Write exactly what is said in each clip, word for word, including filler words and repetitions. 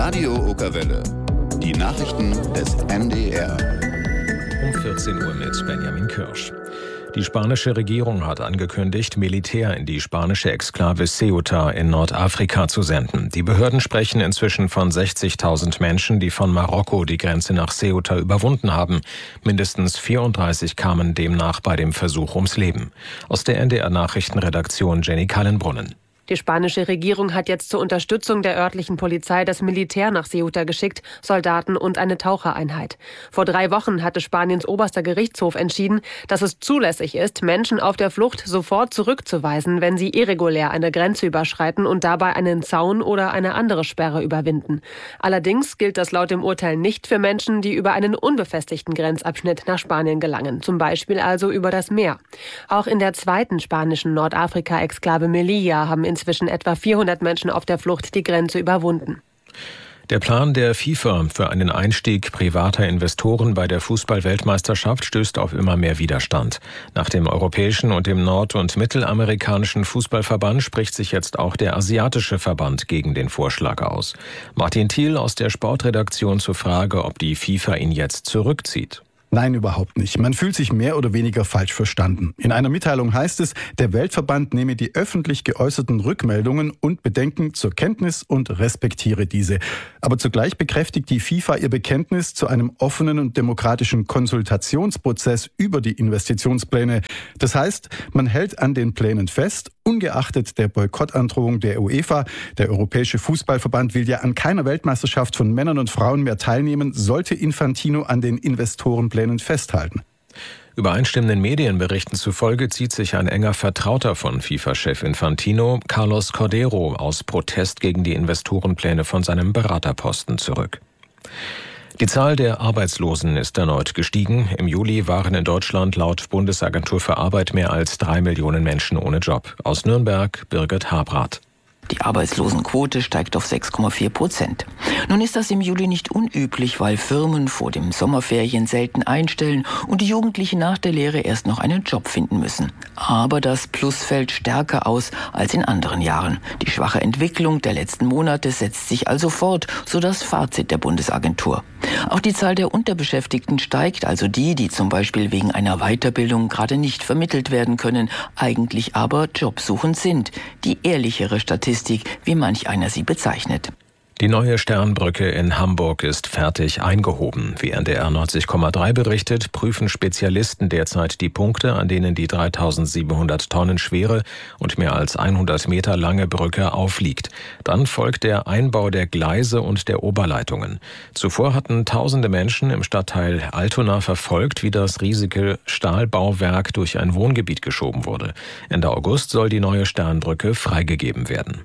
Radio Okerwelle. Die Nachrichten des N D R. Um vierzehn Uhr mit Benjamin Kirsch. Die spanische Regierung hat angekündigt, Militär in die spanische Exklave Ceuta in Nordafrika zu senden. Die Behörden sprechen inzwischen von sechzigtausend Menschen, die von Marokko die Grenze nach Ceuta überwunden haben. Mindestens vierunddreißig kamen demnach bei dem Versuch ums Leben. Aus der N D R-Nachrichtenredaktion Jenny Kallenbrunnen. Die spanische Regierung hat jetzt zur Unterstützung der örtlichen Polizei das Militär nach Ceuta geschickt, Soldaten und eine Tauchereinheit. Vor drei Wochen hatte Spaniens oberster Gerichtshof entschieden, dass es zulässig ist, Menschen auf der Flucht sofort zurückzuweisen, wenn sie irregulär eine Grenze überschreiten und dabei einen Zaun oder eine andere Sperre überwinden. Allerdings gilt das laut dem Urteil nicht für Menschen, die über einen unbefestigten Grenzabschnitt nach Spanien gelangen, zum Beispiel also über das Meer. Auch in der zweiten spanischen Nordafrika-Exklave Melilla haben inzwischen etwa vierhundert Menschen auf der Flucht die Grenze überwunden. Der Plan der FIFA für einen Einstieg privater Investoren bei der Fußball-Weltmeisterschaft stößt auf immer mehr Widerstand. Nach dem europäischen und dem nord- und mittelamerikanischen Fußballverband spricht sich jetzt auch der asiatische Verband gegen den Vorschlag aus. Martin Thiel aus der Sportredaktion zur Frage, ob die FIFA ihn jetzt zurückzieht. Nein, überhaupt nicht. Man fühlt sich mehr oder weniger falsch verstanden. In einer Mitteilung heißt es, der Weltverband nehme die öffentlich geäußerten Rückmeldungen und Bedenken zur Kenntnis und respektiere diese. Aber zugleich bekräftigt die FIFA ihr Bekenntnis zu einem offenen und demokratischen Konsultationsprozess über die Investitionspläne. Das heißt, man hält an den Plänen fest, ungeachtet der Boykottandrohung der UEFA. Der Europäische Fußballverband will ja an keiner Weltmeisterschaft von Männern und Frauen mehr teilnehmen, sollte Infantino an den Investorenplänen festhalten. Übereinstimmenden Medienberichten zufolge zieht sich ein enger Vertrauter von FIFA-Chef Infantino, Carlos Cordeiro, aus Protest gegen die Investorenpläne von seinem Beraterposten zurück. Die Zahl der Arbeitslosen ist erneut gestiegen. Im Juli waren in Deutschland laut Bundesagentur für Arbeit mehr als drei Millionen Menschen ohne Job. Aus Nürnberg, Birgit Habrath. Die Arbeitslosenquote steigt auf sechs Komma vier Prozent. Nun ist das im Juli nicht unüblich, weil Firmen vor dem Sommerferien selten einstellen und die Jugendlichen nach der Lehre erst noch einen Job finden müssen. Aber das Plus fällt stärker aus als in anderen Jahren. Die schwache Entwicklung der letzten Monate setzt sich also fort, so das Fazit der Bundesagentur. Auch die Zahl der Unterbeschäftigten steigt, also die, die zum Beispiel wegen einer Weiterbildung gerade nicht vermittelt werden können, eigentlich aber jobsuchend sind. Die ehrlichere Statistik, wie manch einer sie bezeichnet. Die neue Sternbrücke in Hamburg ist fertig eingehoben. Wie N D R neunzig Komma drei berichtet, prüfen Spezialisten derzeit die Punkte, an denen die dreitausendsiebenhundert Tonnen schwere und mehr als hundert Meter lange Brücke aufliegt. Dann folgt der Einbau der Gleise und der Oberleitungen. Zuvor hatten tausende Menschen im Stadtteil Altona verfolgt, wie das riesige Stahlbauwerk durch ein Wohngebiet geschoben wurde. Ende August soll die neue Sternbrücke freigegeben werden.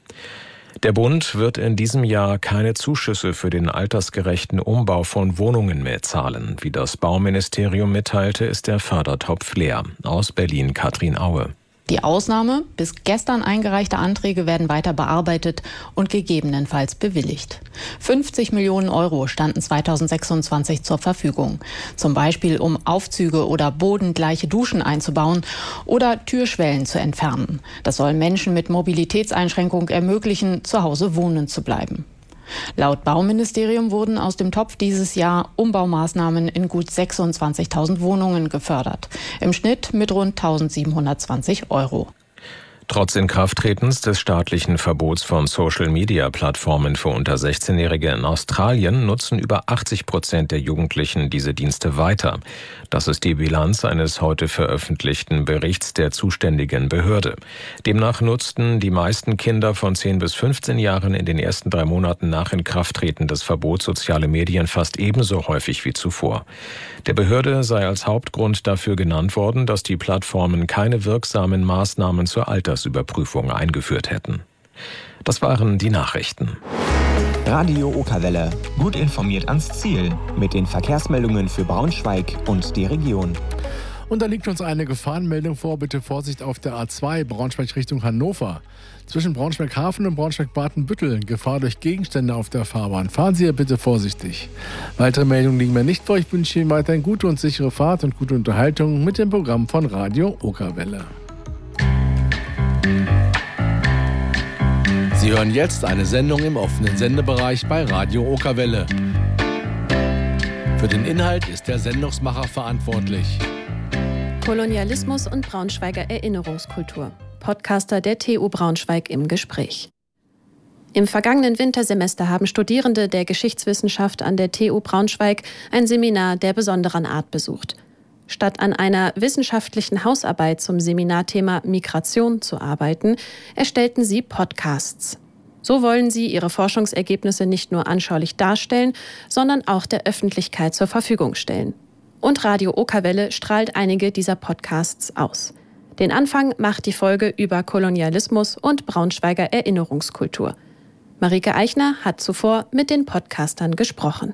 Der Bund wird in diesem Jahr keine Zuschüsse für den altersgerechten Umbau von Wohnungen mehr zahlen. Wie das Bauministerium mitteilte, ist der Fördertopf leer. Aus Berlin Katrin Aue. Die Ausnahme: bis gestern eingereichte Anträge werden weiter bearbeitet und gegebenenfalls bewilligt. fünfzig Millionen Euro standen zweitausendsechsundzwanzig zur Verfügung. Zum Beispiel, um Aufzüge oder bodengleiche Duschen einzubauen oder Türschwellen zu entfernen. Das soll Menschen mit Mobilitätseinschränkung ermöglichen, zu Hause wohnen zu bleiben. Laut Bauministerium wurden aus dem Topf dieses Jahr Umbaumaßnahmen in gut sechsundzwanzigtausend Wohnungen gefördert. Im Schnitt mit rund eintausendsiebenhundertzwanzig Euro. Trotz Inkrafttretens des staatlichen Verbots von Social-Media-Plattformen für unter sechzehnjährige in Australien nutzen über achtzig Prozent der Jugendlichen diese Dienste weiter. Das ist die Bilanz eines heute veröffentlichten Berichts der zuständigen Behörde. Demnach nutzten die meisten Kinder von zehn bis fünfzehn Jahren in den ersten drei Monaten nach Inkrafttreten des Verbots soziale Medien fast ebenso häufig wie zuvor. Der Behörde sei als Hauptgrund dafür genannt worden, dass die Plattformen keine wirksamen Maßnahmen zur Altersüberprüfung eingeführt hätten. Das waren die Nachrichten. Radio Okerwelle. Gut informiert ans Ziel. Mit den Verkehrsmeldungen für Braunschweig und die Region. Und da liegt uns eine Gefahrenmeldung vor. Bitte Vorsicht auf der A zwei, Braunschweig Richtung Hannover. Zwischen Braunschweig-Hafen und Braunschweig-Badenbüttel Gefahr durch Gegenstände auf der Fahrbahn. Fahren Sie hier bitte vorsichtig. Weitere Meldungen liegen mir nicht vor. Ich wünsche Ihnen weiterhin gute und sichere Fahrt und gute Unterhaltung mit dem Programm von Radio Okerwelle. Sie hören jetzt eine Sendung im offenen Sendebereich bei Radio Okerwelle. Für den Inhalt ist der Sendungsmacher verantwortlich. Kolonialismus und Braunschweiger Erinnerungskultur. Podcaster der T U Braunschweig im Gespräch. Im vergangenen Wintersemester haben Studierende der Geschichtswissenschaft an der T U Braunschweig ein Seminar der besonderen Art besucht. Statt an einer wissenschaftlichen Hausarbeit zum Seminarthema Migration zu arbeiten, erstellten sie Podcasts. So wollen sie ihre Forschungsergebnisse nicht nur anschaulich darstellen, sondern auch der Öffentlichkeit zur Verfügung stellen. Und Radio Okerwelle strahlt einige dieser Podcasts aus. Den Anfang macht die Folge über Kolonialismus und Braunschweiger Erinnerungskultur. Marike Eichner hat zuvor mit den Podcastern gesprochen.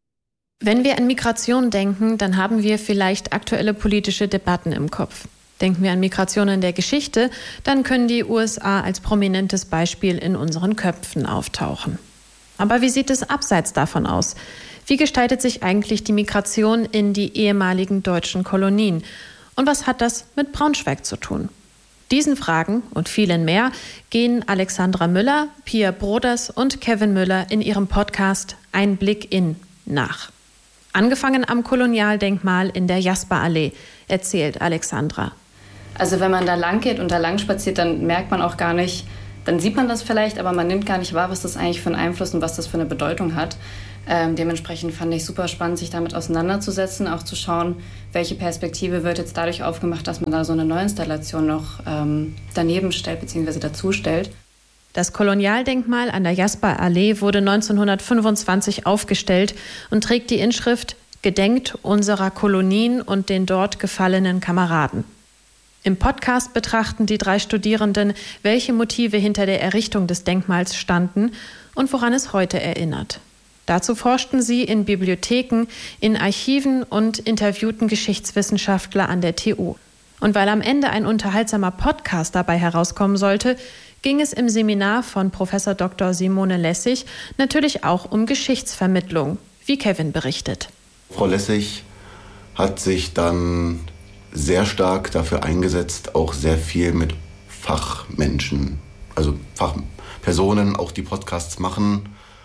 Wenn wir an Migration denken, dann haben wir vielleicht aktuelle politische Debatten im Kopf. Denken wir an Migration in der Geschichte, dann können die U S A als prominentes Beispiel in unseren Köpfen auftauchen. Aber wie sieht es abseits davon aus? Wie gestaltet sich eigentlich die Migration in die ehemaligen deutschen Kolonien? Und was hat das mit Braunschweig zu tun? Diesen Fragen und vielen mehr gehen Alexandra Müller, Pia Broders und Kevin Müller in ihrem Podcast Ein Blick in nach. Angefangen am Kolonialdenkmal in der Jasperallee, erzählt Alexandra. Also wenn man da lang geht und da lang spaziert, dann merkt man auch gar nicht, dann sieht man das vielleicht, aber man nimmt gar nicht wahr, was das eigentlich für einen Einfluss und was das für eine Bedeutung hat. Ähm, dementsprechend fand ich super spannend, sich damit auseinanderzusetzen, auch zu schauen, welche Perspektive wird jetzt dadurch aufgemacht, dass man da so eine Neuinstallation noch ähm, daneben stellt bzw. dazu stellt. Das Kolonialdenkmal an der Jasperallee wurde neunzehnhundertfünfundzwanzig aufgestellt und trägt die Inschrift »Gedenkt unserer Kolonien und den dort gefallenen Kameraden«. Im Podcast betrachten die drei Studierenden, welche Motive hinter der Errichtung des Denkmals standen und woran es heute erinnert. Dazu forschten sie in Bibliotheken, in Archiven und interviewten Geschichtswissenschaftler an der T U. Und weil am Ende ein unterhaltsamer Podcast dabei herauskommen sollte, ging es im Seminar von Professor Doktor Simone Lessig natürlich auch um Geschichtsvermittlung, wie Kevin berichtet. Frau Lessig hat sich dann sehr stark dafür eingesetzt, auch sehr viel mit Fachmenschen, also Fachpersonen, auch die Podcasts machen,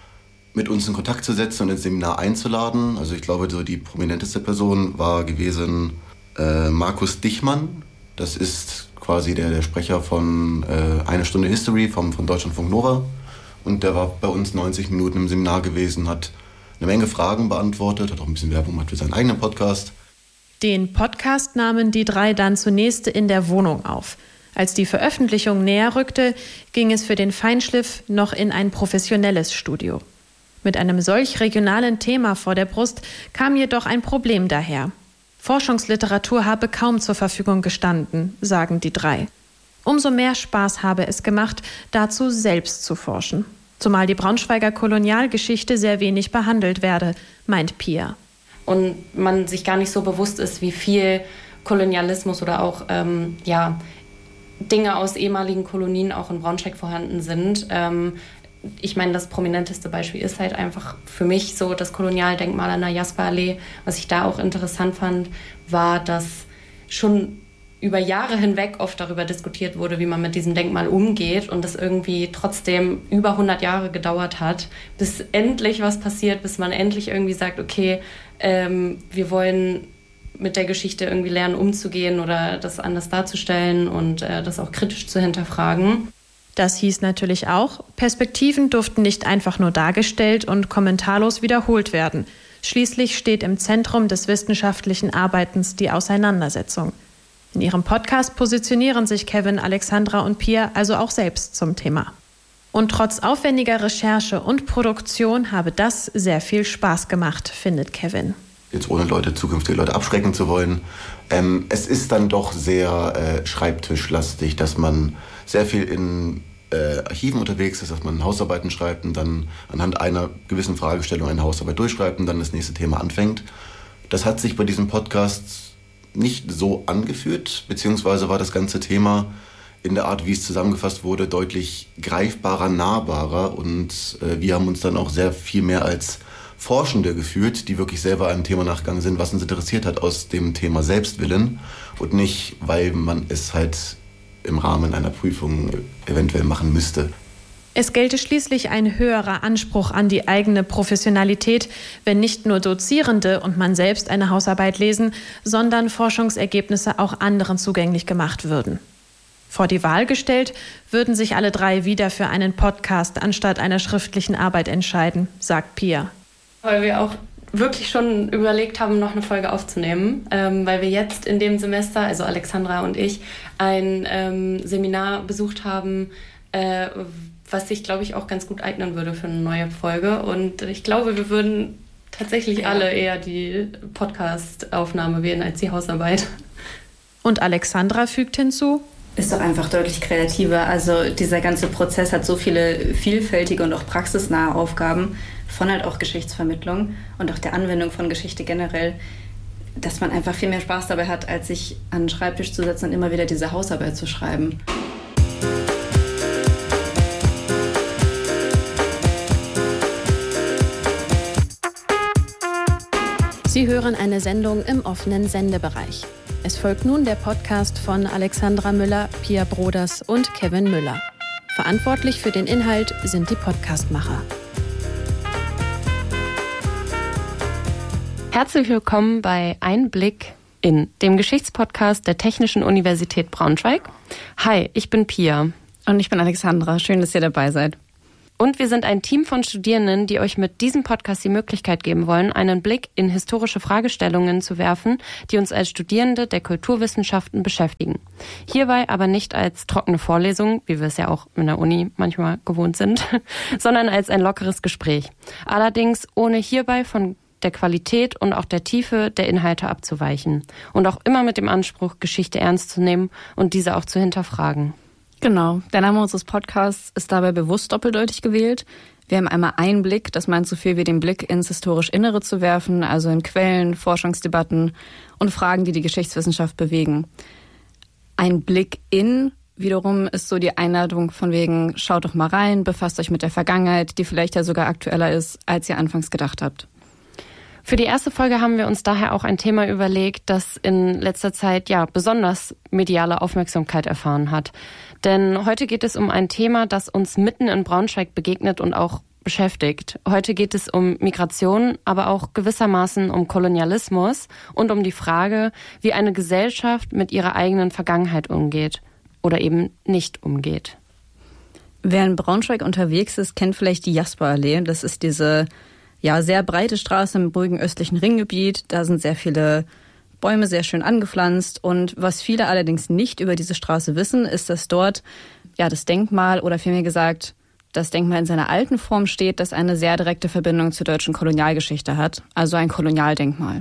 mit uns in Kontakt zu setzen und ins Seminar einzuladen. Also ich glaube, so die prominenteste Person war gewesen äh, Markus Dichmann. Das ist quasi der, der Sprecher von äh, Eine Stunde History vom, von Deutschlandfunk Nova. Und der war bei uns neunzig Minuten im Seminar gewesen, hat eine Menge Fragen beantwortet, hat auch ein bisschen Werbung gemacht für seinen eigenen Podcast. Den Podcast nahmen die drei dann zunächst in der Wohnung auf. Als die Veröffentlichung näher rückte, ging es für den Feinschliff noch in ein professionelles Studio. Mit einem solch regionalen Thema vor der Brust kam jedoch ein Problem daher. Forschungsliteratur habe kaum zur Verfügung gestanden, sagen die drei. Umso mehr Spaß habe es gemacht, dazu selbst zu forschen. Zumal die Braunschweiger Kolonialgeschichte sehr wenig behandelt werde, meint Pia. Und man sich gar nicht so bewusst ist, wie viel Kolonialismus oder auch ähm, ja, Dinge aus ehemaligen Kolonien auch in Braunschweig vorhanden sind. Ähm, Ich meine, das prominenteste Beispiel ist halt einfach für mich so das Kolonialdenkmal an der Jasperallee. Was ich da auch interessant fand, war, dass schon über Jahre hinweg oft darüber diskutiert wurde, wie man mit diesem Denkmal umgeht und das irgendwie trotzdem über hundert Jahre gedauert hat, bis endlich was passiert, bis man endlich irgendwie sagt, okay, ähm, wir wollen mit der Geschichte irgendwie lernen, umzugehen oder das anders darzustellen und äh, das auch kritisch zu hinterfragen. Das hieß natürlich auch, Perspektiven durften nicht einfach nur dargestellt und kommentarlos wiederholt werden. Schließlich steht im Zentrum des wissenschaftlichen Arbeitens die Auseinandersetzung. In ihrem Podcast positionieren sich Kevin, Alexandra und Pia also auch selbst zum Thema. Und trotz aufwendiger Recherche und Produktion habe das sehr viel Spaß gemacht, findet Kevin. Jetzt ohne Leute, zukünftige Leute abschrecken zu wollen. Ähm, es ist dann doch sehr äh, schreibtischlastig, dass man sehr viel in äh, Archiven unterwegs ist, dass man Hausarbeiten schreibt und dann anhand einer gewissen Fragestellung eine Hausarbeit durchschreibt und dann das nächste Thema anfängt. Das hat sich bei diesem Podcast nicht so angefühlt, beziehungsweise war das ganze Thema in der Art, wie es zusammengefasst wurde, deutlich greifbarer, nahbarer und äh, wir haben uns dann auch sehr viel mehr als Forschende gefühlt, die wirklich selber einem Thema nachgegangen sind, was uns interessiert hat aus dem Thema Selbstwillen und nicht, weil man es halt im Rahmen einer Prüfung eventuell machen müsste. Es gelte schließlich ein höherer Anspruch an die eigene Professionalität, wenn nicht nur Dozierende und man selbst eine Hausarbeit lesen, sondern Forschungsergebnisse auch anderen zugänglich gemacht würden. Vor die Wahl gestellt, würden sich alle drei wieder für einen Podcast anstatt einer schriftlichen Arbeit entscheiden, sagt Pia. Weil wir auch wirklich schon überlegt haben, noch eine Folge aufzunehmen, ähm, weil wir jetzt in dem Semester, also Alexandra und ich, ein ähm, Seminar besucht haben, äh, was sich, glaube ich, auch ganz gut eignen würde für eine neue Folge. Und ich glaube, wir würden tatsächlich ja. alle eher die Podcast-Aufnahme wählen als die Hausarbeit. Und Alexandra fügt hinzu: Ist doch einfach deutlich kreativer. Also dieser ganze Prozess hat so viele vielfältige und auch praxisnahe Aufgaben von halt auch Geschichtsvermittlung und auch der Anwendung von Geschichte generell, dass man einfach viel mehr Spaß dabei hat, als sich an den Schreibtisch zu setzen und immer wieder diese Hausarbeit zu schreiben. Sie hören eine Sendung im offenen Sendebereich. Es folgt nun der Podcast von Alexandra Müller, Pia Broders und Kevin Müller. Verantwortlich für den Inhalt sind die Podcastmacher. Herzlich willkommen bei Einblick in dem Geschichtspodcast der Technischen Universität Braunschweig. Hi, ich bin Pia. Und ich bin Alexandra. Schön, dass ihr dabei seid. Und wir sind ein Team von Studierenden, die euch mit diesem Podcast die Möglichkeit geben wollen, einen Blick in historische Fragestellungen zu werfen, die uns als Studierende der Kulturwissenschaften beschäftigen. Hierbei aber nicht als trockene Vorlesung, wie wir es ja auch in der Uni manchmal gewohnt sind, sondern als ein lockeres Gespräch. Allerdings ohne hierbei von der Qualität und auch der Tiefe der Inhalte abzuweichen. Und auch immer mit dem Anspruch, Geschichte ernst zu nehmen und diese auch zu hinterfragen. Genau, der Name unseres Podcasts ist dabei bewusst doppeldeutig gewählt. Wir haben einmal Einblick, das meint so viel wie den Blick ins historisch Innere zu werfen, also in Quellen, Forschungsdebatten und Fragen, die die Geschichtswissenschaft bewegen. Ein Blick in wiederum ist so die Einladung von wegen, schaut doch mal rein, befasst euch mit der Vergangenheit, die vielleicht ja sogar aktueller ist, als ihr anfangs gedacht habt. Für die erste Folge haben wir uns daher auch ein Thema überlegt, das in letzter Zeit ja besonders mediale Aufmerksamkeit erfahren hat. Denn heute geht es um ein Thema, das uns mitten in Braunschweig begegnet und auch beschäftigt. Heute geht es um Migration, aber auch gewissermaßen um Kolonialismus und um die Frage, wie eine Gesellschaft mit ihrer eigenen Vergangenheit umgeht oder eben nicht umgeht. Wer in Braunschweig unterwegs ist, kennt vielleicht die Jasperallee. Das ist diese ja sehr breite Straße im ruhigen östlichen Ringgebiet. Da sind sehr viele Bäume sehr schön angepflanzt. Und was viele allerdings nicht über diese Straße wissen, ist, dass dort ja das Denkmal oder vielmehr gesagt das Denkmal in seiner alten Form steht, das eine sehr direkte Verbindung zur deutschen Kolonialgeschichte hat. Also ein Kolonialdenkmal.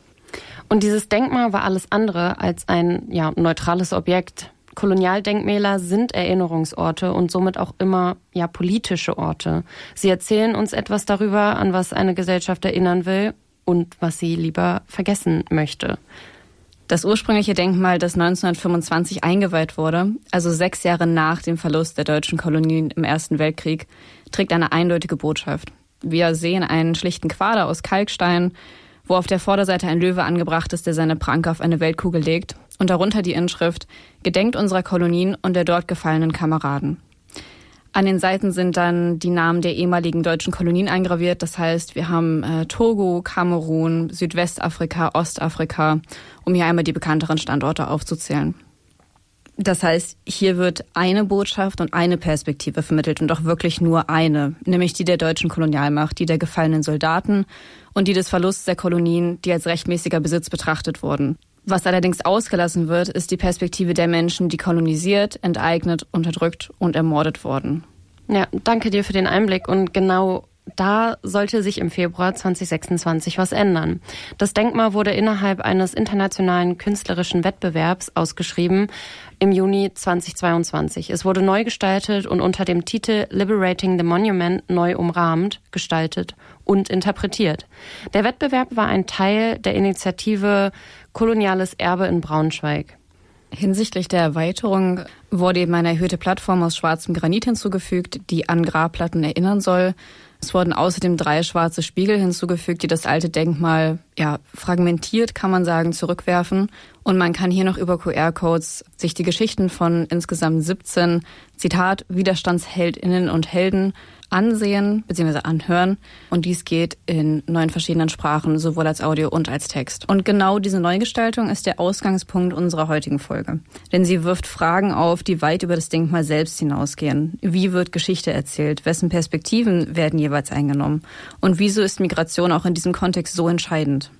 Und dieses Denkmal war alles andere als ein ja, neutrales Objekt. Kolonialdenkmäler sind Erinnerungsorte und somit auch immer ja politische Orte. Sie erzählen uns etwas darüber, an was eine Gesellschaft erinnern will und was sie lieber vergessen möchte. Das ursprüngliche Denkmal, das neunzehnhundertfünfundzwanzig eingeweiht wurde, also sechs Jahre nach dem Verlust der deutschen Kolonien im Ersten Weltkrieg, trägt eine eindeutige Botschaft. Wir sehen einen schlichten Quader aus Kalkstein, wo auf der Vorderseite ein Löwe angebracht ist, der seine Pranke auf eine Weltkugel legt, und darunter die Inschrift „Gedenkt unserer Kolonien und der dort gefallenen Kameraden". An den Seiten sind dann die Namen der ehemaligen deutschen Kolonien eingraviert. Das heißt, wir haben äh, Togo, Kamerun, Südwestafrika, Ostafrika, um hier einmal die bekannteren Standorte aufzuzählen. Das heißt, hier wird eine Botschaft und eine Perspektive vermittelt und auch wirklich nur eine, nämlich die der deutschen Kolonialmacht, die der gefallenen Soldaten und die des Verlusts der Kolonien, die als rechtmäßiger Besitz betrachtet wurden. Was allerdings ausgelassen wird, ist die Perspektive der Menschen, die kolonisiert, enteignet, unterdrückt und ermordet wurden. Ja, danke dir für den Einblick. Und genau da sollte sich im Februar zweitausendsechsundzwanzig was ändern. Das Denkmal wurde innerhalb eines internationalen künstlerischen Wettbewerbs ausgeschrieben im Juni zweitausendzweiundzwanzig. Es wurde neu gestaltet und unter dem Titel Liberating the Monument neu umrahmt, gestaltet und interpretiert. Der Wettbewerb war ein Teil der Initiative Koloniales Erbe in Braunschweig. Hinsichtlich der Erweiterung wurde eben eine erhöhte Plattform aus schwarzem Granit hinzugefügt, die an Grabplatten erinnern soll. Es wurden außerdem drei schwarze Spiegel hinzugefügt, die das alte Denkmal, ja, fragmentiert, kann man sagen, zurückwerfen. Und man kann hier noch über Q R-Codes sich die Geschichten von insgesamt siebzehn, Zitat, WiderstandsheldInnen und Helden ansehen bzw. anhören. Und dies geht in neun verschiedenen Sprachen, sowohl als Audio und als Text. Und genau diese Neugestaltung ist der Ausgangspunkt unserer heutigen Folge. Denn sie wirft Fragen auf, die weit über das Denkmal selbst hinausgehen. Wie wird Geschichte erzählt? Wessen Perspektiven werden jeweils eingenommen? Und wieso ist Migration auch in diesem Kontext so entscheidend?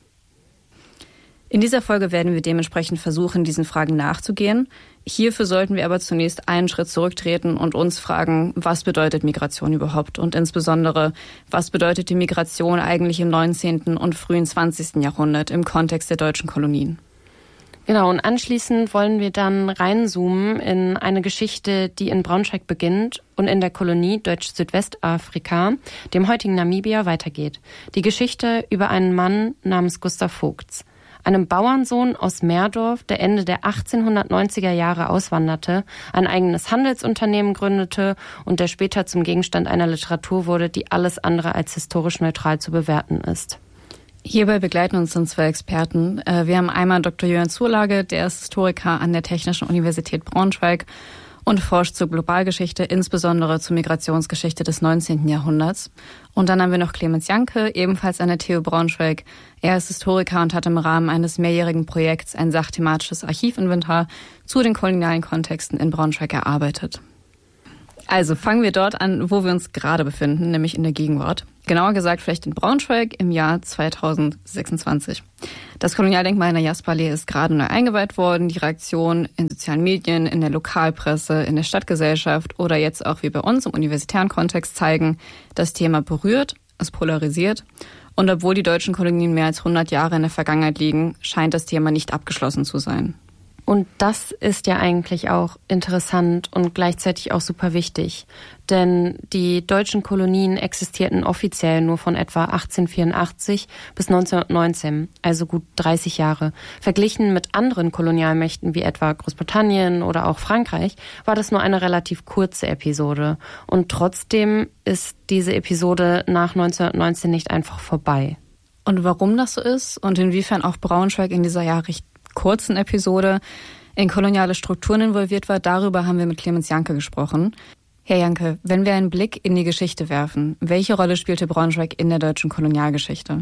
In dieser Folge werden wir dementsprechend versuchen, diesen Fragen nachzugehen. Hierfür sollten wir aber zunächst einen Schritt zurücktreten und uns fragen, was bedeutet Migration überhaupt? Und insbesondere, was bedeutet die Migration eigentlich im neunzehnten und frühen zwanzigsten Jahrhundert im Kontext der deutschen Kolonien? Genau, und anschließend wollen wir dann reinzoomen in eine Geschichte, die in Braunschweig beginnt und in der Kolonie Deutsch-Südwestafrika, dem heutigen Namibia, weitergeht. Die Geschichte über einen Mann namens Gustav Vogts, einem Bauernsohn aus Meerdorf, der Ende der achtzehnhundertneunziger Jahre auswanderte, ein eigenes Handelsunternehmen gründete und der später zum Gegenstand einer Literatur wurde, die alles andere als historisch neutral zu bewerten ist. Hierbei begleiten uns dann zwei Experten. Wir haben einmal Doktor Jörn Zurlage, der ist Historiker an der Technischen Universität Braunschweig und forscht zur Globalgeschichte, insbesondere zur Migrationsgeschichte des neunzehnten Jahrhunderts. Und dann haben wir noch Clemens Janke, ebenfalls an der T U Braunschweig. Er ist Historiker und hat im Rahmen eines mehrjährigen Projekts ein sachthematisches Archivinventar zu den kolonialen Kontexten in Braunschweig erarbeitet. Also fangen wir dort an, wo wir uns gerade befinden, nämlich in der Gegenwart. Genauer gesagt vielleicht in Braunschweig im Jahr zweitausendsechsundzwanzig. Das Kolonialdenkmal in der Jaspallee ist gerade neu eingeweiht worden. Die Reaktion in sozialen Medien, in der Lokalpresse, in der Stadtgesellschaft oder jetzt auch wie bei uns im universitären Kontext zeigen, das Thema berührt, es polarisiert. Und obwohl die deutschen Kolonien mehr als hundert Jahre in der Vergangenheit liegen, scheint das Thema nicht abgeschlossen zu sein. Und das ist ja eigentlich auch interessant und gleichzeitig auch super wichtig. Denn die deutschen Kolonien existierten offiziell nur von etwa achtzehnhundertvierundachtzig bis neunzehnhundertneunzehn, also gut dreißig Jahre. Verglichen mit anderen Kolonialmächten wie etwa Großbritannien oder auch Frankreich war das nur eine relativ kurze Episode. Und trotzdem ist diese Episode nach neunzehnhundertneunzehn nicht einfach vorbei. Und warum das so ist und inwiefern auch Braunschweig in dieser ja recht kurzen Episode in koloniale Strukturen involviert war, darüber haben wir mit Clemens Janke gesprochen. Herr Janke, wenn wir einen Blick in die Geschichte werfen, welche Rolle spielte Braunschweig in der deutschen Kolonialgeschichte?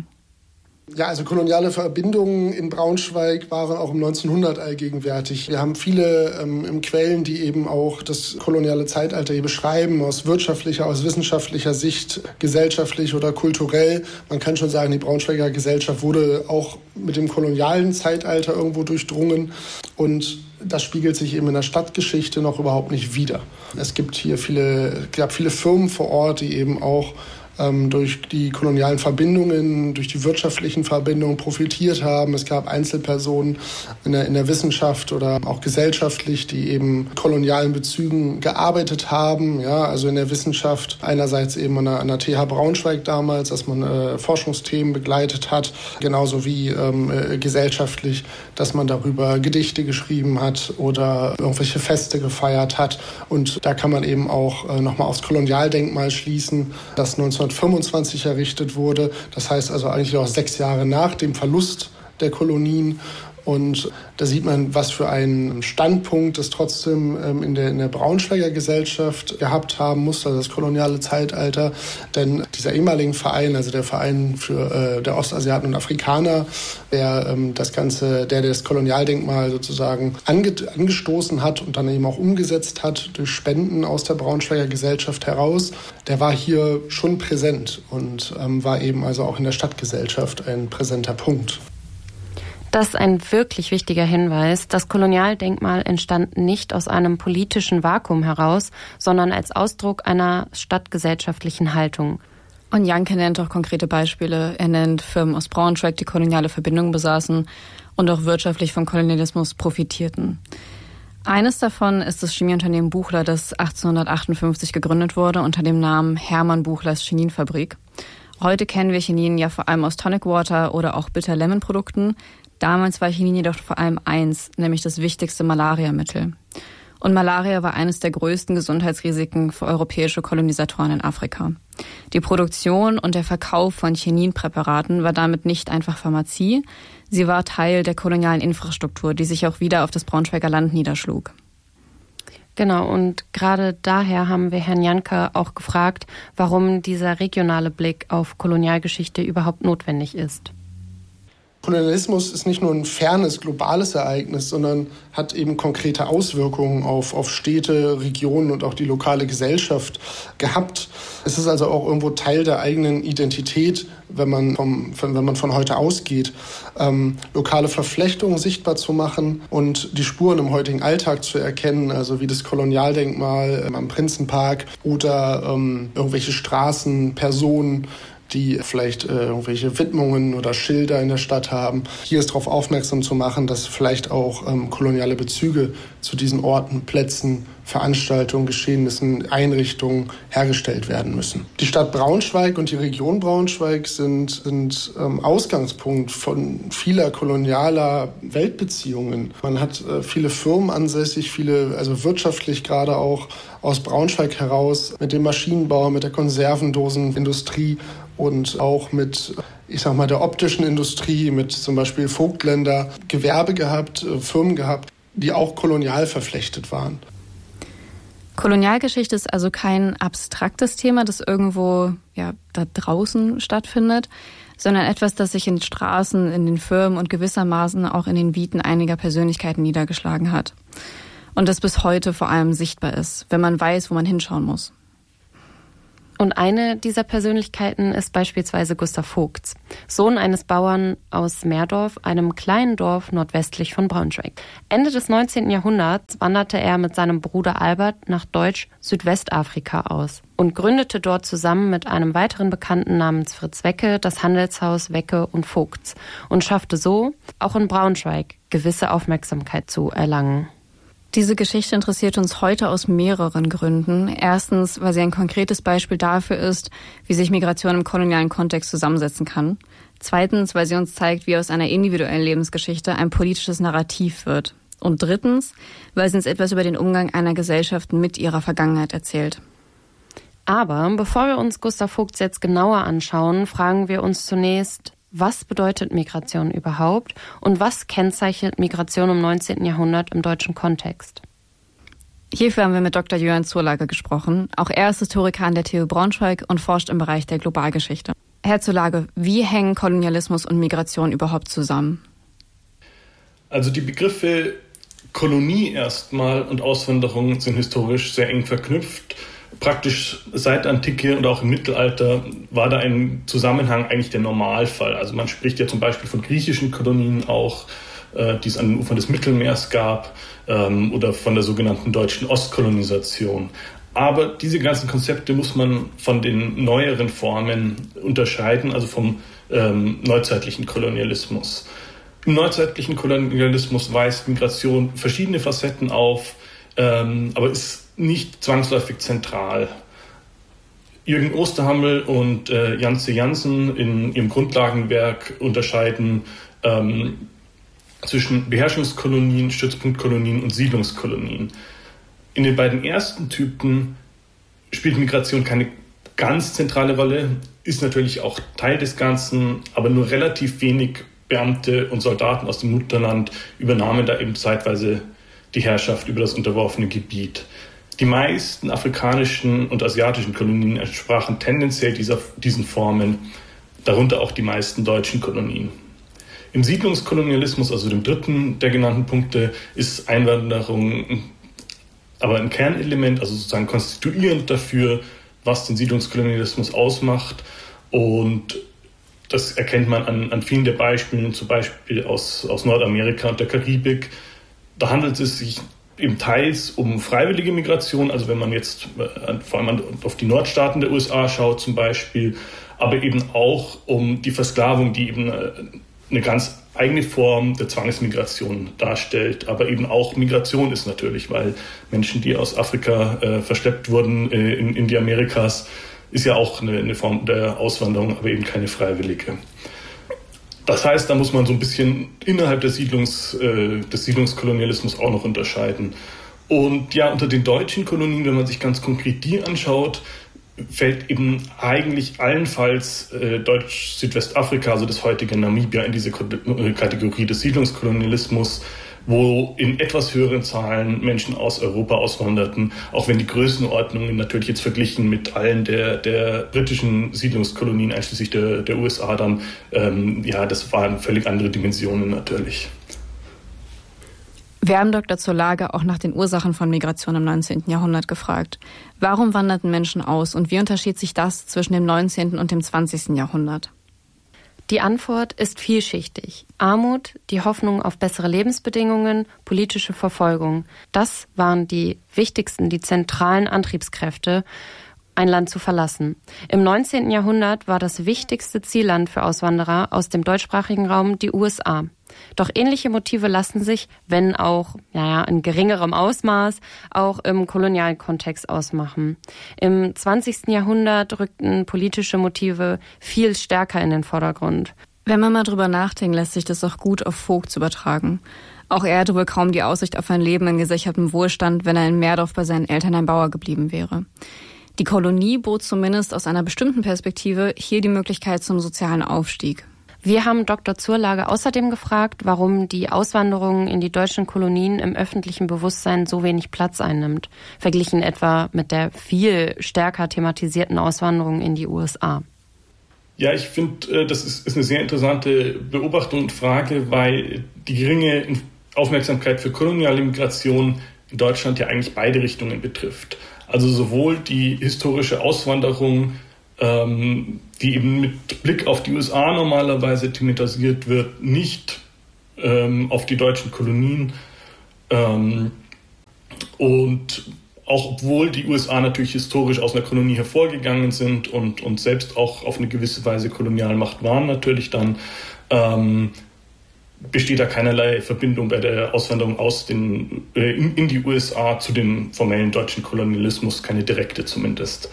Ja, also koloniale Verbindungen in Braunschweig waren auch um neunzehnhundert allgegenwärtig. Wir haben viele ähm, Quellen, die eben auch das koloniale Zeitalter hier beschreiben, aus wirtschaftlicher, aus wissenschaftlicher Sicht, gesellschaftlich oder kulturell. Man kann schon sagen, die Braunschweiger Gesellschaft wurde auch mit dem kolonialen Zeitalter irgendwo durchdrungen und das spiegelt sich eben in der Stadtgeschichte noch überhaupt nicht wider. Es gibt hier viele, es gab viele Firmen vor Ort, die eben auch durch die kolonialen Verbindungen, durch die wirtschaftlichen Verbindungen profitiert haben. Es gab Einzelpersonen in der, in der Wissenschaft oder auch gesellschaftlich, die eben kolonialen Bezügen gearbeitet haben. Ja, also in der Wissenschaft einerseits eben an der, an der T H Braunschweig damals, dass man äh, Forschungsthemen begleitet hat, genauso wie ähm, äh, gesellschaftlich, dass man darüber Gedichte geschrieben hat oder irgendwelche Feste gefeiert hat. Und da kann man eben auch äh, nochmal aufs Kolonialdenkmal schließen, das neunzehnhundertfünfundzwanzig errichtet wurde. Das heißt also eigentlich auch sechs Jahre nach dem Verlust der Kolonien. Und da sieht man, was für einen Standpunkt es trotzdem ähm, in der, in der Braunschweiger Gesellschaft gehabt haben muss, also das koloniale Zeitalter. Denn dieser ehemalige Verein, also der Verein für äh, der Ostasiaten und Afrikaner, der ähm, das Ganze, der das Kolonialdenkmal sozusagen ange, angestoßen hat und dann eben auch umgesetzt hat durch Spenden aus der Braunschweiger Gesellschaft heraus, der war hier schon präsent und ähm, war eben also auch in der Stadtgesellschaft ein präsenter Punkt. Das ist ein wirklich wichtiger Hinweis. Das Kolonialdenkmal entstand nicht aus einem politischen Vakuum heraus, sondern als Ausdruck einer stadtgesellschaftlichen Haltung. Und Janke nennt auch konkrete Beispiele. Er nennt Firmen aus Braunschweig, die koloniale Verbindungen besaßen und auch wirtschaftlich vom Kolonialismus profitierten. Eines davon ist das Chemieunternehmen Buchler, das achtzehnhundertachtundfünfzig gegründet wurde unter dem Namen Hermann Buchlers Chininfabrik. Heute kennen wir Chinin ja vor allem aus Tonic Water oder auch Bitter Lemon Produkten. Damals war Chinin jedoch vor allem eins, nämlich das wichtigste Malariamittel. Und Malaria war eines der größten Gesundheitsrisiken für europäische Kolonisatoren in Afrika. Die Produktion und der Verkauf von Chininpräparaten war damit nicht einfach Pharmazie, sie war Teil der kolonialen Infrastruktur, die sich auch wieder auf das Braunschweiger Land niederschlug. Genau, und gerade daher haben wir Herrn Janke auch gefragt, warum dieser regionale Blick auf Kolonialgeschichte überhaupt notwendig ist. Kolonialismus ist nicht nur ein fernes, globales Ereignis, sondern hat eben konkrete Auswirkungen auf, auf Städte, Regionen und auch die lokale Gesellschaft gehabt. Es ist also auch irgendwo Teil der eigenen Identität, wenn man, vom, wenn man von heute ausgeht, ähm, lokale Verflechtungen sichtbar zu machen und die Spuren im heutigen Alltag zu erkennen, also wie das Kolonialdenkmal ähm, am Prinzenpark oder ähm, irgendwelche Straßen, Personen, die vielleicht äh, irgendwelche Widmungen oder Schilder in der Stadt haben. Hier ist darauf aufmerksam zu machen, dass vielleicht auch ähm, koloniale Bezüge zu diesen Orten, Plätzen, Veranstaltungen, Geschehnissen, Einrichtungen hergestellt werden müssen. Die Stadt Braunschweig und die Region Braunschweig sind, sind ähm, Ausgangspunkt von vieler kolonialer Weltbeziehungen. Man hat äh, viele Firmen ansässig, viele, also wirtschaftlich gerade auch aus Braunschweig heraus, mit dem Maschinenbau, mit der Konservendosenindustrie und auch mit, ich sag mal, der optischen Industrie, mit zum Beispiel Vogtländer, Gewerbe gehabt, Firmen gehabt, die auch kolonial verflechtet waren. Kolonialgeschichte ist also kein abstraktes Thema, das irgendwo ja, da draußen stattfindet, sondern etwas, das sich in den Straßen, in den Firmen und gewissermaßen auch in den Viten einiger Persönlichkeiten niedergeschlagen hat. Und das bis heute vor allem sichtbar ist, wenn man weiß, wo man hinschauen muss. Und eine dieser Persönlichkeiten ist beispielsweise Gustav Vogts, Sohn eines Bauern aus Meerdorf, einem kleinen Dorf nordwestlich von Braunschweig. Ende des neunzehnten Jahrhunderts wanderte er mit seinem Bruder Albert nach Deutsch-Südwestafrika aus und gründete dort zusammen mit einem weiteren Bekannten namens Fritz Wecke das Handelshaus Wecke und Vogts und schaffte so, auch in Braunschweig gewisse Aufmerksamkeit zu erlangen. Diese Geschichte interessiert uns heute aus mehreren Gründen. Erstens, weil sie ein konkretes Beispiel dafür ist, wie sich Migration im kolonialen Kontext zusammensetzen kann. Zweitens, weil sie uns zeigt, wie aus einer individuellen Lebensgeschichte ein politisches Narrativ wird. Und drittens, weil sie uns etwas über den Umgang einer Gesellschaft mit ihrer Vergangenheit erzählt. Aber bevor wir uns Gustav Vogts jetzt genauer anschauen, fragen wir uns zunächst, was bedeutet Migration überhaupt und was kennzeichnet Migration im neunzehnten Jahrhundert im deutschen Kontext? Hierfür haben wir mit Doktor Jörn Zurlage gesprochen. Auch er ist Historiker an der T U Braunschweig und forscht im Bereich der Globalgeschichte. Herr Zurlage, wie hängen Kolonialismus und Migration überhaupt zusammen? Also die Begriffe Kolonie erstmal und Auswanderung sind historisch sehr eng verknüpft. Praktisch seit der Antike und auch im Mittelalter war da ein Zusammenhang eigentlich der Normalfall. Also man spricht ja zum Beispiel von griechischen Kolonien auch, äh, die es an den Ufern des Mittelmeers gab, ähm, oder von der sogenannten deutschen Ostkolonisation. Aber diese ganzen Konzepte muss man von den neueren Formen unterscheiden, also vom ähm, neuzeitlichen Kolonialismus. Im neuzeitlichen Kolonialismus weist Migration verschiedene Facetten auf, ähm, aber ist nicht zwangsläufig zentral. Jürgen Osterhammel und äh, Janze Jansen in ihrem Grundlagenwerk unterscheiden ähm, zwischen Beherrschungskolonien, Stützpunktkolonien und Siedlungskolonien. In den beiden ersten Typen spielt Migration keine ganz zentrale Rolle, ist natürlich auch Teil des Ganzen, aber nur relativ wenig Beamte und Soldaten aus dem Mutterland übernahmen da eben zeitweise die Herrschaft über das unterworfene Gebiet. Die meisten afrikanischen und asiatischen Kolonien entsprachen tendenziell dieser, diesen Formen, darunter auch die meisten deutschen Kolonien. Im Siedlungskolonialismus, also dem dritten der genannten Punkte, ist Einwanderung aber ein Kernelement, also sozusagen konstituierend dafür, was den Siedlungskolonialismus ausmacht. Und das erkennt man an, an vielen der Beispielen, zum Beispiel aus, aus Nordamerika und der Karibik. Da handelt es sich eben teils um freiwillige Migration, also wenn man jetzt äh, vor allem auf die Nordstaaten der U S A schaut zum Beispiel, aber eben auch um die Versklavung, die eben äh, eine ganz eigene Form der Zwangsmigration darstellt. Aber eben auch Migration ist natürlich, weil Menschen, die aus Afrika äh, verschleppt wurden äh, in, in die Amerikas, ist ja auch eine, eine Form der Auswanderung, aber eben keine freiwillige. Das heißt, da muss man so ein bisschen innerhalb der Siedlungs, äh, des Siedlungskolonialismus auch noch unterscheiden. Und ja, unter den deutschen Kolonien, wenn man sich ganz konkret die anschaut, fällt eben eigentlich allenfalls äh, Deutsch-Südwestafrika, also das heutige Namibia, in diese Kategorie des Siedlungskolonialismus, wo in etwas höheren Zahlen Menschen aus Europa auswanderten, auch wenn die Größenordnungen natürlich jetzt verglichen mit allen der, der britischen Siedlungskolonien, einschließlich der, der U S A dann, ähm, ja, das waren völlig andere Dimensionen natürlich. Wir haben Doktor Zurlage auch nach den Ursachen von Migration im neunzehnten Jahrhundert gefragt. Warum wanderten Menschen aus und wie unterschied sich das zwischen dem neunzehnten und dem zwanzigsten Jahrhundert? Die Antwort ist vielschichtig. Armut, die Hoffnung auf bessere Lebensbedingungen, politische Verfolgung. Das waren die wichtigsten, die zentralen Antriebskräfte, ein Land zu verlassen. Im neunzehnten Jahrhundert war das wichtigste Zielland für Auswanderer aus dem deutschsprachigen Raum die U S A. Doch ähnliche Motive lassen sich, wenn auch naja, in geringerem Ausmaß, auch im kolonialen Kontext ausmachen. Im zwanzigsten Jahrhundert rückten politische Motive viel stärker in den Vordergrund. Wenn man mal drüber nachdenkt, lässt sich das auch gut auf Vogt übertragen. Auch er hatte wohl kaum die Aussicht auf ein Leben in gesichertem Wohlstand, wenn er in Meerdorf bei seinen Eltern ein Bauer geblieben wäre. Die Kolonie bot zumindest aus einer bestimmten Perspektive hier die Möglichkeit zum sozialen Aufstieg. Wir haben Doktor Zurlage außerdem gefragt, warum die Auswanderung in die deutschen Kolonien im öffentlichen Bewusstsein so wenig Platz einnimmt, verglichen etwa mit der viel stärker thematisierten Auswanderung in die U S A. Ja, ich finde, das ist, ist eine sehr interessante Beobachtung und Frage, weil die geringe Aufmerksamkeit für koloniale Migration in Deutschland ja eigentlich beide Richtungen betrifft. Also sowohl die historische Auswanderung, ähm, die eben mit Blick auf die U S A normalerweise thematisiert wird, nicht ähm, auf die deutschen Kolonien. Ähm, und auch obwohl die U S A natürlich historisch aus einer Kolonie hervorgegangen sind und, und selbst auch auf eine gewisse Weise Kolonialmacht waren natürlich dann, ähm, besteht da keinerlei Verbindung bei der Auswanderung aus den, äh, in, in die U S A zu dem formellen deutschen Kolonialismus, keine direkte zumindest.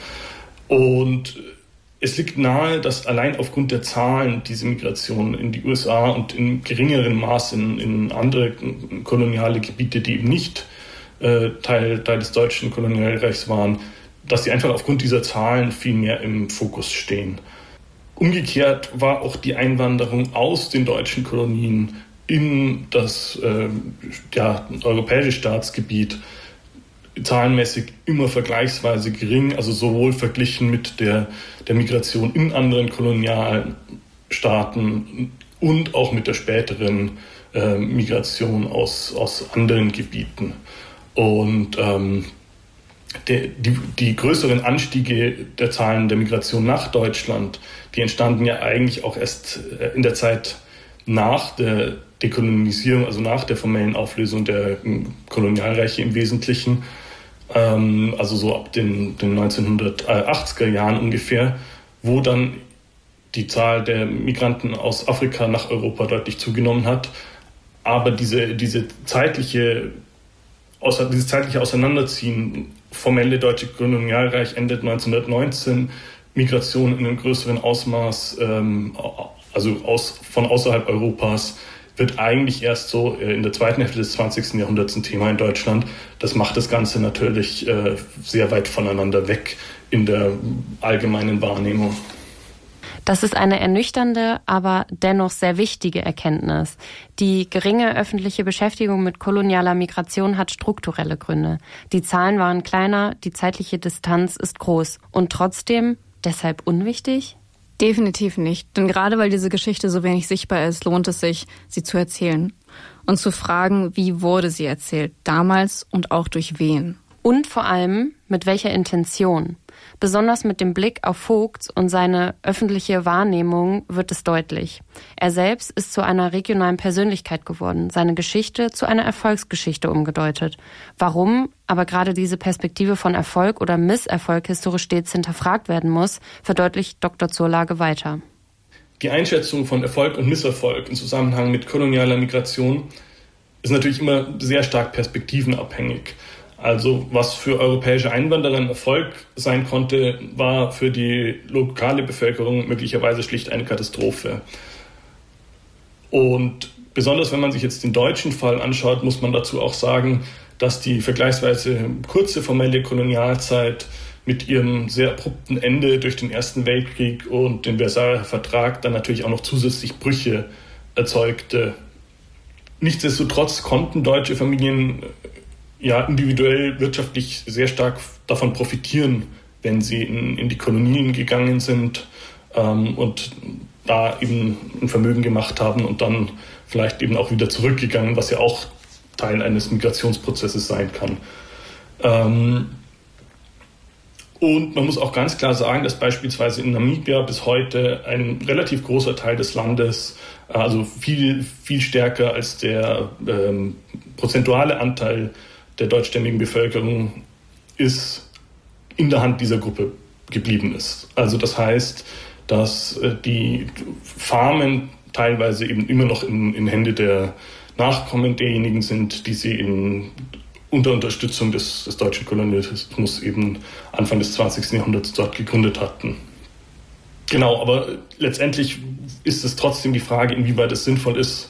Und es liegt nahe, dass allein aufgrund der Zahlen diese Migration in die U S A und in geringerem Maß in, in andere koloniale Gebiete, die eben nicht äh, Teil, Teil des deutschen Kolonialreichs waren, dass sie einfach aufgrund dieser Zahlen viel mehr im Fokus stehen. Umgekehrt war auch die Einwanderung aus den deutschen Kolonien in das äh, ja, europäische Staatsgebiet zahlenmäßig immer vergleichsweise gering, also sowohl verglichen mit der, der Migration in anderen Kolonialstaaten und auch mit der späteren äh, Migration aus, aus anderen Gebieten. Und ähm, Der, die, die größeren Anstiege der Zahlen der Migration nach Deutschland, die entstanden ja eigentlich auch erst in der Zeit nach der Dekolonisierung, also nach der formellen Auflösung der Kolonialreiche im Wesentlichen, ähm, also so ab den, den neunzehnhundertachtziger Jahren ungefähr, wo dann die Zahl der Migranten aus Afrika nach Europa deutlich zugenommen hat. Aber diese, diese zeitliche, dieses zeitliche Auseinanderziehen, formelle deutsche Kolonialreich endet neunzehnhundertneunzehn, Migration in einem größeren Ausmaß, ähm, also aus, von außerhalb Europas, wird eigentlich erst so in der zweiten Hälfte des zwanzigsten Jahrhunderts ein Thema in Deutschland. Das macht das Ganze natürlich äh, sehr weit voneinander weg in der allgemeinen Wahrnehmung. Das ist eine ernüchternde, aber dennoch sehr wichtige Erkenntnis. Die geringe öffentliche Beschäftigung mit kolonialer Migration hat strukturelle Gründe. Die Zahlen waren kleiner, die zeitliche Distanz ist groß. Und trotzdem deshalb unwichtig? Definitiv nicht. Denn gerade weil diese Geschichte so wenig sichtbar ist, lohnt es sich, sie zu erzählen. Und zu fragen, wie wurde sie erzählt, damals und auch durch wen. Und vor allem, mit welcher Intention. Besonders mit dem Blick auf Vogt und seine öffentliche Wahrnehmung wird es deutlich. Er selbst ist zu einer regionalen Persönlichkeit geworden, seine Geschichte zu einer Erfolgsgeschichte umgedeutet. Warum aber gerade diese Perspektive von Erfolg oder Misserfolg historisch stets hinterfragt werden muss, verdeutlicht Doktor Zurlage weiter. Die Einschätzung von Erfolg und Misserfolg im Zusammenhang mit kolonialer Migration ist natürlich immer sehr stark perspektivenabhängig. Also was für europäische Einwanderer ein Erfolg sein konnte, war für die lokale Bevölkerung möglicherweise schlicht eine Katastrophe. Und besonders wenn man sich jetzt den deutschen Fall anschaut, muss man dazu auch sagen, dass die vergleichsweise kurze formelle Kolonialzeit mit ihrem sehr abrupten Ende durch den Ersten Weltkrieg und den Versailler Vertrag dann natürlich auch noch zusätzlich Brüche erzeugte. Nichtsdestotrotz konnten deutsche Familien ja individuell wirtschaftlich sehr stark davon profitieren, wenn sie in, in die Kolonien gegangen sind ähm, und da eben ein Vermögen gemacht haben und dann vielleicht eben auch wieder zurückgegangen, was ja auch Teil eines Migrationsprozesses sein kann. Ähm, und man muss auch ganz klar sagen, dass beispielsweise in Namibia bis heute ein relativ großer Teil des Landes, also viel, viel stärker als der ähm, prozentuale Anteil der deutschstämmigen Bevölkerung ist, in der Hand dieser Gruppe geblieben ist. Also das heißt, dass äh, die Farmen teilweise eben immer noch in, in Hände der Nachkommen derjenigen sind, die sie in, unter Unterstützung des, des deutschen Kolonialismus eben Anfang des zwanzigsten Jahrhunderts dort gegründet hatten. Genau, aber letztendlich ist es trotzdem die Frage, inwieweit es sinnvoll ist,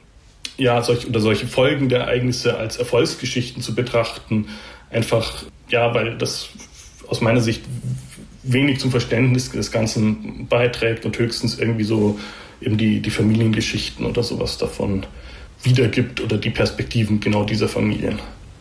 ja, solch, oder solche Folgen der Ereignisse als Erfolgsgeschichten zu betrachten. Einfach, ja, weil das aus meiner Sicht wenig zum Verständnis des Ganzen beiträgt und höchstens irgendwie so eben die, die Familiengeschichten oder sowas davon wiedergibt oder die Perspektiven genau dieser Familien.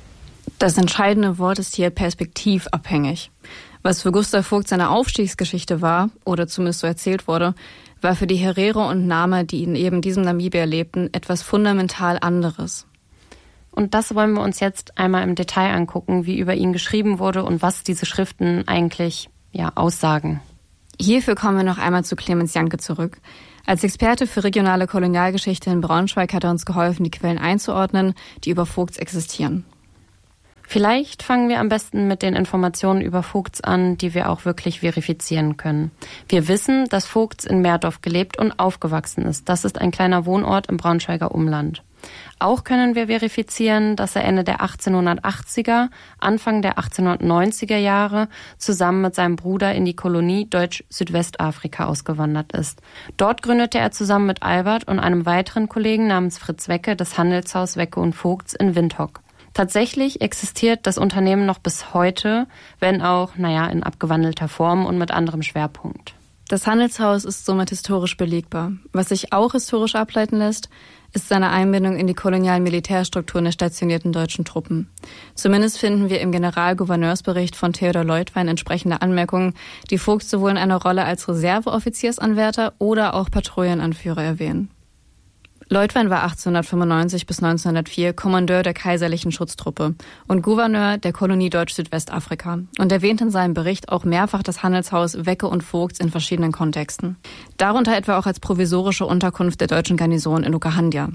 Das entscheidende Wort ist hier perspektivabhängig. Was für Gustav Vogt seine Aufstiegsgeschichte war, oder zumindest so erzählt wurde, war für die Herero und Nama, die in eben diesem Namibia lebten, etwas fundamental anderes. Und das wollen wir uns jetzt einmal im Detail angucken, wie über ihn geschrieben wurde und was diese Schriften eigentlich ja, aussagen. Hierfür kommen wir noch einmal zu Clemens Janke zurück. Als Experte für regionale Kolonialgeschichte in Braunschweig hat er uns geholfen, die Quellen einzuordnen, die über Vogts existieren. Vielleicht fangen wir am besten mit den Informationen über Vogts an, die wir auch wirklich verifizieren können. Wir wissen, dass Vogts in Meerdorf gelebt und aufgewachsen ist. Das ist ein kleiner Wohnort im Braunschweiger Umland. Auch können wir verifizieren, dass er Ende der achtzehnhundertachtziger, Anfang der achtzehnhundertneunziger Jahre zusammen mit seinem Bruder in die Kolonie Deutsch-Südwestafrika ausgewandert ist. Dort gründete er zusammen mit Albert und einem weiteren Kollegen namens Fritz Wecke das Handelshaus Wecke und Vogts in Windhoek. Tatsächlich existiert das Unternehmen noch bis heute, wenn auch, naja, in abgewandelter Form und mit anderem Schwerpunkt. Das Handelshaus ist somit historisch belegbar. Was sich auch historisch ableiten lässt, ist seine Einbindung in die kolonialen Militärstrukturen der stationierten deutschen Truppen. Zumindest finden wir im Generalgouverneursbericht von Theodor Leutwein entsprechende Anmerkungen, die Vogt sowohl in einer Rolle als Reserveoffiziersanwärter oder auch Patrouillenanführer erwähnen. Leutwein war achtzehnhundertfünfundneunzig bis neunzehnhundertvier Kommandeur der kaiserlichen Schutztruppe und Gouverneur der Kolonie Deutsch-Südwestafrika und erwähnt in seinem Bericht auch mehrfach das Handelshaus Wecke und Vogts in verschiedenen Kontexten. Darunter etwa auch als provisorische Unterkunft der deutschen Garnison in Okahandja.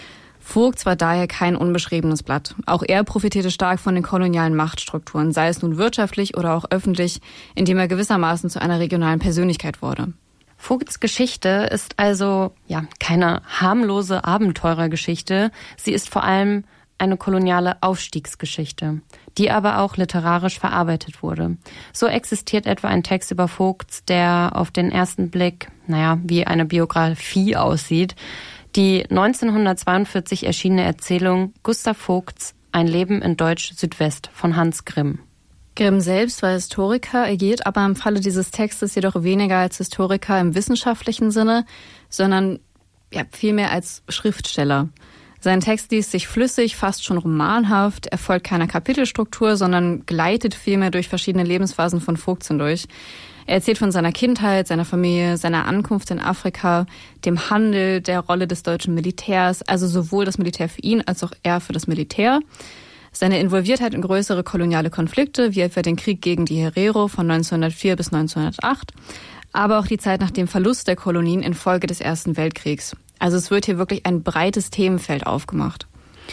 Vogts war daher kein unbeschriebenes Blatt. Auch er profitierte stark von den kolonialen Machtstrukturen, sei es nun wirtschaftlich oder auch öffentlich, indem er gewissermaßen zu einer regionalen Persönlichkeit wurde. Vogts Geschichte ist also ja keine harmlose Abenteurergeschichte. Sie ist vor allem eine koloniale Aufstiegsgeschichte, die aber auch literarisch verarbeitet wurde. So existiert etwa ein Text über Vogts, der auf den ersten Blick, naja, wie eine Biografie aussieht. Die neunzehnhundertzweiundvierzig erschienene Erzählung Gustav Vogts Ein Leben in Deutsch-Südwest von Hans Grimm. Grimm selbst war Historiker, er gilt aber im Falle dieses Textes jedoch weniger als Historiker im wissenschaftlichen Sinne, sondern ja, vielmehr als Schriftsteller. Sein Text liest sich flüssig, fast schon romanhaft, er folgt keiner Kapitelstruktur, sondern gleitet vielmehr durch verschiedene Lebensphasen von Vogts hindurch. Er erzählt von seiner Kindheit, seiner Familie, seiner Ankunft in Afrika, dem Handel, der Rolle des deutschen Militärs, also sowohl das Militär für ihn als auch er für das Militär. Seine Involviertheit in größere koloniale Konflikte, wie etwa den Krieg gegen die Herero von neunzehnhundertvier bis neunzehnhundertacht, aber auch die Zeit nach dem Verlust der Kolonien infolge des Ersten Weltkriegs. Also es wird hier wirklich ein breites Themenfeld aufgemacht.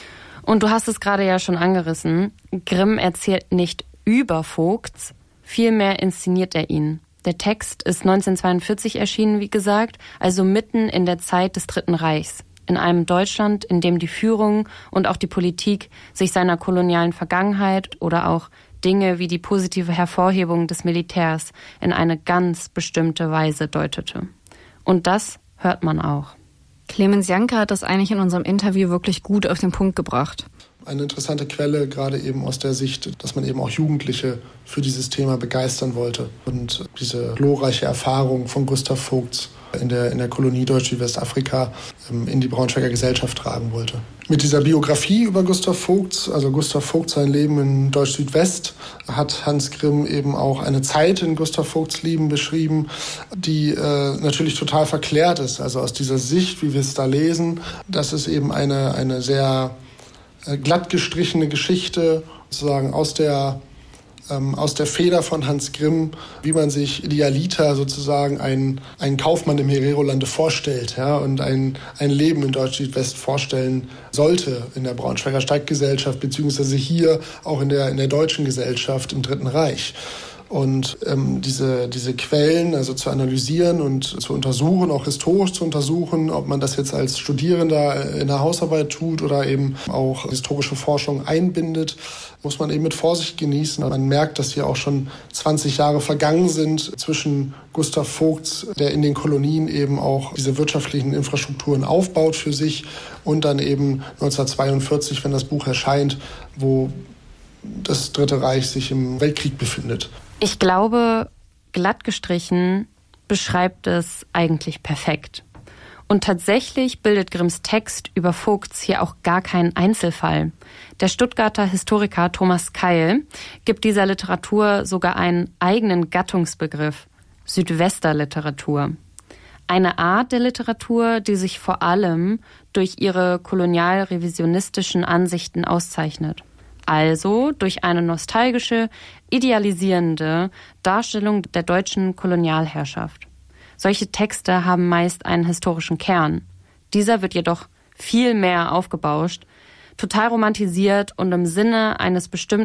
Und du hast es gerade ja schon angerissen, Grimm erzählt nicht über Vogts, vielmehr inszeniert er ihn. Der Text ist neunzehnhundertzweiundvierzig erschienen, wie gesagt, also mitten in der Zeit des Dritten Reichs. In einem Deutschland, in dem die Führung und auch die Politik sich seiner kolonialen Vergangenheit oder auch Dinge wie die positive Hervorhebung des Militärs in eine ganz bestimmte Weise deutete. Und das hört man auch. Clemens Janke hat das eigentlich in unserem Interview wirklich gut auf den Punkt gebracht. Eine interessante Quelle, gerade eben aus der Sicht, dass man eben auch Jugendliche für dieses Thema begeistern wollte und diese glorreiche Erfahrung von Gustav Vogts in der, in der Kolonie Deutsch-Südwestafrika in die Braunschweiger Gesellschaft tragen wollte. Mit dieser Biografie über Gustav Vogts, also Gustav Vogt, sein Leben in Deutsch-Südwest, hat Hans Grimm eben auch eine Zeit in Gustav Vogts Leben beschrieben, die äh, natürlich total verklärt ist. Also aus dieser Sicht, wie wir es da lesen, das ist eben eine, eine sehr äh, glatt gestrichene Geschichte, sozusagen aus der aus der Feder von Hans Grimm, wie man sich Idealiter sozusagen einen, einen Kaufmann im Hererolande vorstellt, ja, und ein, ein Leben in Deutsch-Südwest vorstellen sollte in der Braunschweiger Steiggesellschaft, beziehungsweise hier auch in der, in der deutschen Gesellschaft im Dritten Reich. Und ähm, diese, diese Quellen also zu analysieren und zu untersuchen, auch historisch zu untersuchen, ob man das jetzt als Studierender in der Hausarbeit tut oder eben auch historische Forschung einbindet, muss man eben mit Vorsicht genießen. Man merkt, dass hier auch schon zwanzig Jahre vergangen sind zwischen Gustav Vogts, der in den Kolonien eben auch diese wirtschaftlichen Infrastrukturen aufbaut für sich, und dann eben neunzehnhundertzweiundvierzig, wenn das Buch erscheint, wo das Dritte Reich sich im Weltkrieg befindet. Ich glaube, glatt gestrichen beschreibt es eigentlich perfekt. Und tatsächlich bildet Grimms Text über Vogts hier auch gar keinen Einzelfall. Der Stuttgarter Historiker Thomas Keil gibt dieser Literatur sogar einen eigenen Gattungsbegriff: Südwesterliteratur. Eine Art der Literatur, die sich vor allem durch ihre kolonial-revisionistischen Ansichten auszeichnet. Also durch eine nostalgische, idealisierende Darstellung der deutschen Kolonialherrschaft. Solche Texte haben meist einen historischen Kern. Dieser wird jedoch viel mehr aufgebauscht, total romantisiert und im Sinne eines bestimmten